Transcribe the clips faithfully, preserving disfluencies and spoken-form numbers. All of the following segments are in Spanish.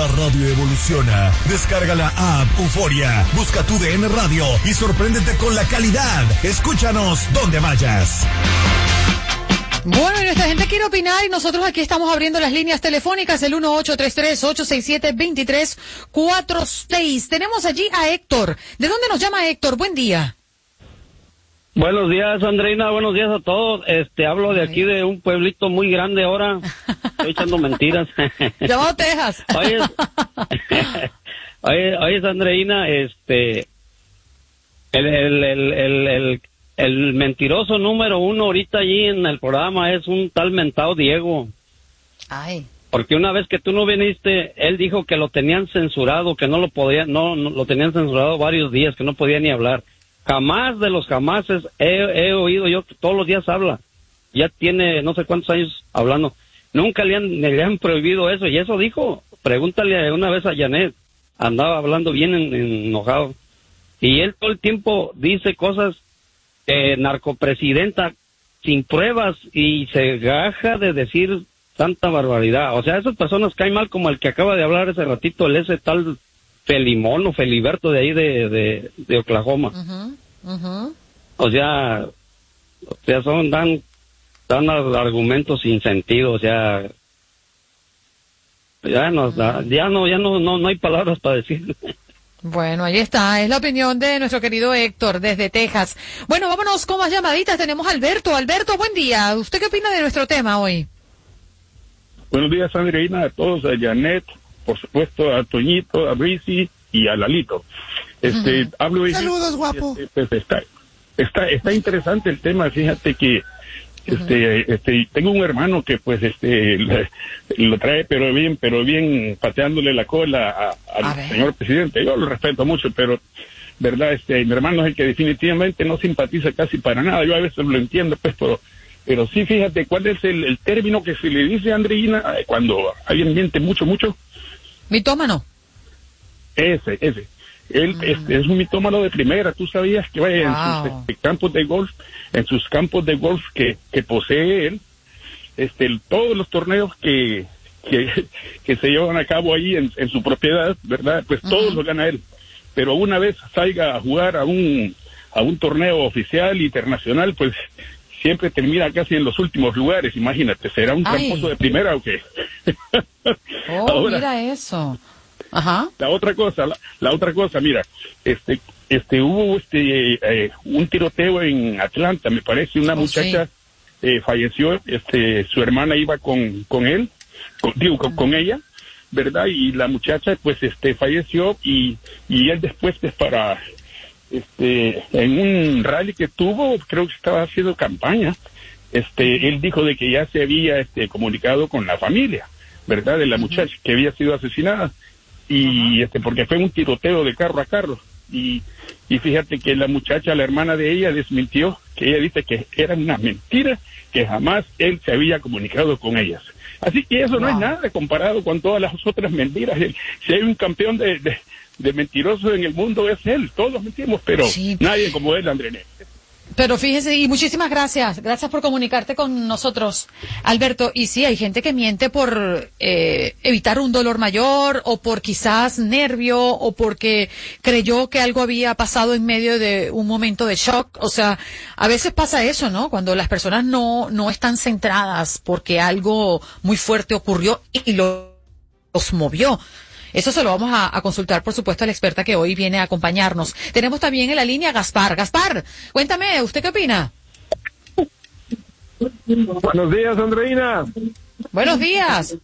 La radio evoluciona. Descarga la app Euforia, busca tu D N Radio y sorpréndete con la calidad. Escúchanos donde vayas. Bueno, y nuestra gente quiere opinar y nosotros aquí estamos abriendo las líneas telefónicas, el uno ocho tres tres, ocho seis siete, dos tres cuatro seis. Tenemos allí a Héctor. ¿De dónde nos llama Héctor? Buen día. Buenos días, Andreina, buenos días a todos. Este, hablo de aquí de un pueblito muy grande ahora. Estoy echando mentiras. Llamado Texas. Oye, oye, oye, Andreina, este, el, el, el, el, el, el mentiroso número uno ahorita allí en el programa es un tal mentado Diego. Ay. Porque una vez que tú no viniste, él dijo que lo tenían censurado, que no lo podía, no, no lo tenían censurado varios días, que no podía ni hablar. Jamás de los jamases he, he oído yo que todos los días habla. Ya tiene no sé cuántos años hablando. Nunca le han, le han prohibido eso. Y eso dijo. Pregúntale una vez a Janet. Andaba hablando bien en, en, enojado. Y él todo el tiempo dice cosas eh, narcopresidenta sin pruebas y se gaja de decir tanta barbaridad. O sea, esas personas caen mal como el que acaba de hablar ese ratito, el ese tal Felimón o Feliberto de ahí de, de, de Oklahoma. Uh-huh, uh-huh. O sea, o sea, son dan, dan argumentos sin sentido, o sea, ya no, uh-huh. ya no, ya no, no, no hay palabras para decir. Bueno, ahí está, es la opinión de nuestro querido Héctor desde Texas. Bueno, vámonos con más llamaditas, tenemos a Alberto. Alberto, buen día. ¿Usted qué opina de nuestro tema hoy? Buenos días, Andreina, a todos, a Janet, por supuesto, a Toñito, a Brisi y a Lalito. Este, uh-huh. hablo de Saludos, guapo. Este, pues, está, está, está interesante el tema. Fíjate que, este, uh-huh. este, tengo un hermano que, pues, este, le, lo trae, pero bien, pero bien, pateándole la cola a, al a señor presidente. Yo lo respeto mucho, pero, verdad, este, mi hermano es el que definitivamente no simpatiza casi para nada. Yo a veces lo entiendo, pues, pero, pero sí, fíjate, ¿cuál es el, el término que se le dice a Andreina cuando alguien miente mucho, mucho? Mitómano. Ese, ese. Él mm. es, es un mitómano de primera. Tú sabías que vaya wow. en sus este, campos de golf, en sus campos de golf que, que posee él, este, el, todos los torneos que, que, que se llevan a cabo ahí en, en su propiedad, ¿verdad? Pues uh-huh. todos los gana él. Pero una vez salga a jugar a un, a un torneo oficial internacional, pues siempre termina casi en los últimos lugares. Imagínate, ¿será un Ay. tramposo de primera o qué? Oh, ahora, mira eso. Ajá. La otra cosa, la, la otra cosa, mira, este, este, hubo este, eh, un tiroteo en Atlanta, me parece, una oh, muchacha sí. eh, falleció, este, su hermana iba con, con él, con, digo, con, con ella, ¿verdad? Y la muchacha, pues, este, falleció y, y él después, pues, para, este, en un rally que tuvo, creo que estaba haciendo campaña, este, él dijo de que ya se había, este, comunicado con la familia, ¿verdad? De la muchacha que había sido asesinada. Y este, porque fue un tiroteo de carro a carro. Y, y fíjate que la muchacha, la hermana de ella, desmintió, que ella dice que era una mentira, que jamás él se había comunicado con ellas. Así que eso wow. no es nada comparado con todas las otras mentiras. Si hay un campeón de, de, de mentirosos en el mundo es él. Todos mentimos, pero sí. nadie como él, Andrené. Pero fíjese, y muchísimas gracias, gracias por comunicarte con nosotros, Alberto. Y sí, hay gente que miente por eh, evitar un dolor mayor, o por quizás nervio, o porque creyó que algo había pasado en medio de un momento de shock. O sea, a veces pasa eso, ¿no? Cuando las personas no, no están centradas porque algo muy fuerte ocurrió y lo, los movió. Eso se lo vamos a, a consultar, por supuesto, a la experta que hoy viene a acompañarnos. Tenemos también en la línea a Gaspar. Gaspar, cuéntame, ¿usted qué opina? Buenos días, Andreina. Buenos días.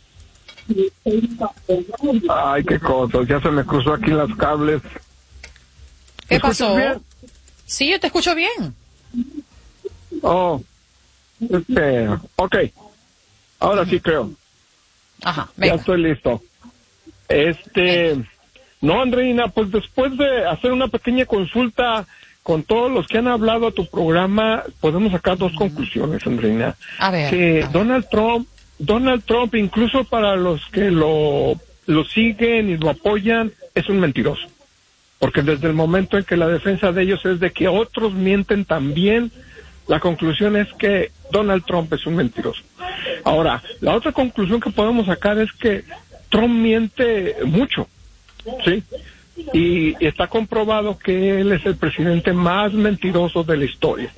Ay, qué cosas, ya se me cruzó aquí los cables. ¿Qué pasó? Bien? Sí, yo te escucho bien. Oh, este, ok. Ahora sí creo. Ajá, venga. Ya estoy listo. Este, no, Andreina, pues después de hacer una pequeña consulta con todos los que han hablado a tu programa, podemos sacar dos uh-huh. conclusiones, Andreina. A ver. Que a ver. Donald Trump, Donald Trump, incluso para los que lo, lo siguen y lo apoyan, es un mentiroso. Porque desde el momento en que la defensa de ellos es de que otros mienten también, la conclusión es que Donald Trump es un mentiroso. Ahora, la otra conclusión que podemos sacar es que Trump miente mucho, ¿sí? Y, y está comprobado que él es el presidente más mentiroso de la historia.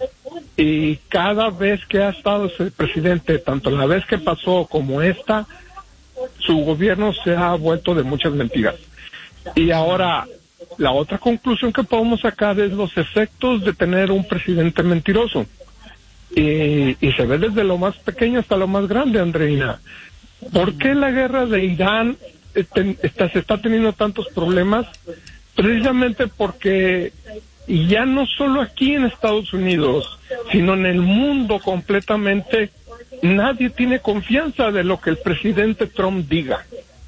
Y cada vez que ha estado ese presidente, tanto la vez que pasó como esta, su gobierno se ha vuelto de muchas mentiras. Y ahora, la otra conclusión que podemos sacar es los efectos de tener un presidente mentiroso. Y, y se ve desde lo más pequeño hasta lo más grande, Andreina. ¿Por qué la guerra de Irán este, está, se está teniendo tantos problemas? Precisamente porque ya no solo aquí en Estados Unidos, sino en el mundo completamente, nadie tiene confianza de lo que el presidente Trump diga.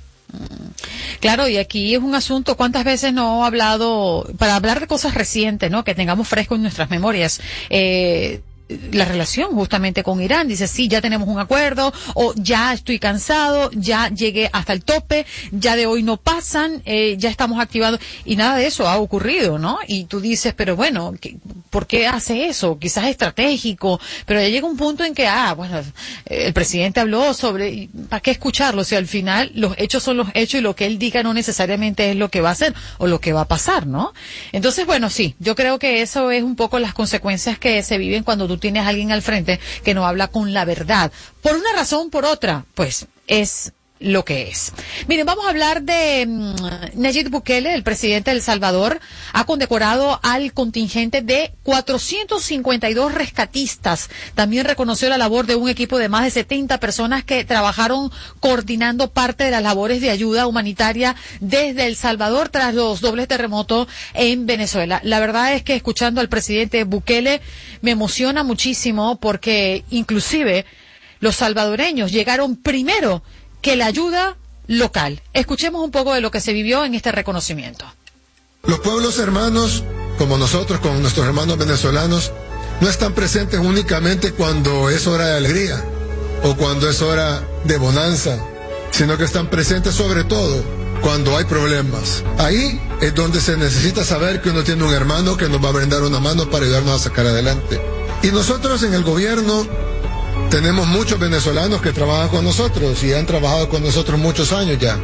Claro, y aquí es un asunto, ¿cuántas veces no he hablado, para hablar de cosas recientes, ¿no? Que tengamos fresco en nuestras memorias, eh, la relación justamente con Irán, dice sí, ya tenemos un acuerdo, o ya estoy cansado, ya llegué hasta el tope, ya de hoy no pasan, eh, ya estamos activados, y nada de eso ha ocurrido, ¿no? Y tú dices, pero bueno, ¿por qué hace eso? Quizás es estratégico, pero ya llega un punto en que, ah, bueno, el presidente habló sobre, ¿para qué escucharlo? O sea, al final los hechos son los hechos y lo que él diga no necesariamente es lo que va a hacer o lo que va a pasar, ¿no? Entonces, bueno, sí, yo creo que eso es un poco las consecuencias que se viven cuando tú tienes a alguien al frente que no habla con la verdad. Por una razón, por otra, pues es lo que es. Miren, vamos a hablar de um, Nayib Bukele, el presidente de El Salvador, ha condecorado al contingente de cuatrocientos cincuenta y dos rescatistas. También reconoció la labor de un equipo de más de setenta personas que trabajaron coordinando parte de las labores de ayuda humanitaria desde El Salvador tras los dobles terremotos en Venezuela. La verdad es que escuchando al presidente Bukele me emociona muchísimo porque inclusive los salvadoreños llegaron primero que la ayuda local. Escuchemos un poco de lo que se vivió en este reconocimiento. Los pueblos hermanos, como nosotros, con nuestros hermanos venezolanos, no están presentes únicamente cuando es hora de alegría o cuando es hora de bonanza, sino que están presentes sobre todo cuando hay problemas. Ahí es donde se necesita saber que uno tiene un hermano que nos va a brindar una mano para ayudarnos a sacar adelante. Y nosotros en el gobierno tenemos muchos venezolanos que trabajan con nosotros y han trabajado con nosotros muchos años ya.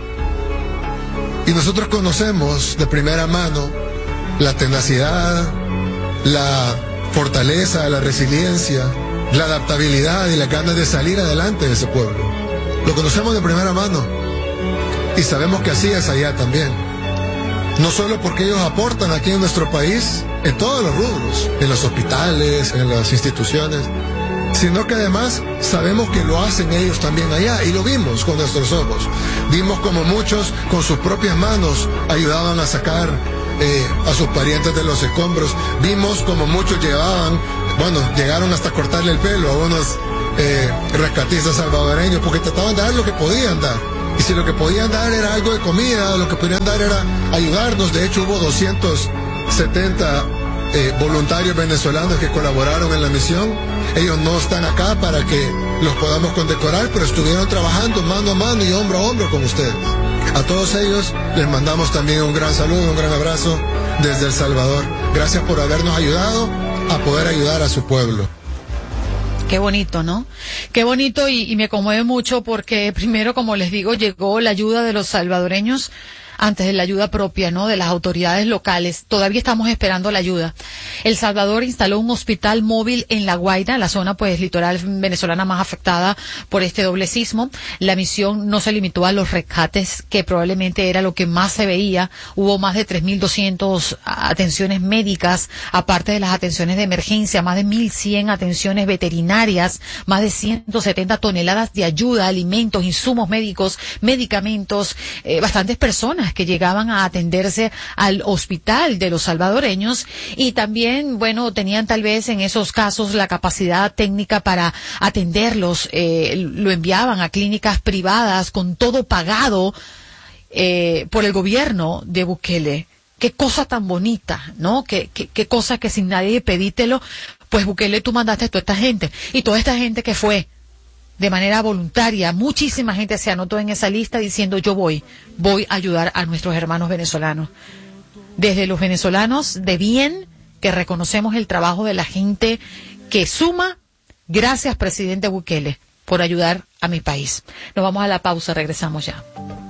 Y nosotros conocemos de primera mano la tenacidad, la fortaleza, la resiliencia, la adaptabilidad y las ganas de salir adelante de ese pueblo. Lo conocemos de primera mano y sabemos que así es allá también. No solo porque ellos aportan aquí en nuestro país, en todos los rubros, en los hospitales, en las instituciones, sino que además sabemos que lo hacen ellos también allá y lo vimos con nuestros ojos. Vimos como muchos con sus propias manos ayudaban a sacar eh, a sus parientes de los escombros. Vimos como muchos llevaban, bueno, llegaron hasta cortarle el pelo a unos eh, rescatistas salvadoreños porque trataban de dar lo que podían dar. Y si lo que podían dar era algo de comida, lo que podían dar era ayudarnos. De hecho hubo doscientos setenta Eh, voluntarios venezolanos que colaboraron en la misión. Ellos no están acá para que los podamos condecorar, pero estuvieron trabajando mano a mano y hombro a hombro con ustedes. A todos ellos les mandamos también un gran saludo, un gran abrazo desde El Salvador. Gracias por habernos ayudado a poder ayudar a su pueblo. Qué bonito, ¿no? Qué bonito y, y me conmueve mucho porque primero, como les digo, llegó la ayuda de los salvadoreños antes de la ayuda propia, ¿no?, de las autoridades locales. Todavía estamos esperando la ayuda. El Salvador instaló un hospital móvil en La Guaira, la zona pues litoral venezolana más afectada por este doble sismo. La misión no se limitó a los rescates, que probablemente era lo que más se veía. Hubo más de tres mil doscientas atenciones médicas, aparte de las atenciones de emergencia, más de mil cien atenciones veterinarias, más de ciento setenta toneladas de ayuda, alimentos, insumos médicos, medicamentos, eh, bastantes personas que llegaban a atenderse al hospital de los salvadoreños y también, bueno, tenían tal vez en esos casos la capacidad técnica para atenderlos, eh, lo enviaban a clínicas privadas con todo pagado eh, por el gobierno de Bukele. Qué cosa tan bonita, ¿no? Qué, qué, qué cosa que sin nadie pedítelo, pues Bukele, tú mandaste a toda esta gente y toda esta gente que fue de manera voluntaria, muchísima gente se anotó en esa lista diciendo yo voy, voy a ayudar a nuestros hermanos venezolanos. Desde los venezolanos de bien, que reconocemos el trabajo de la gente que suma, gracias presidente Bukele, por ayudar a mi país. Nos vamos a la pausa, regresamos ya.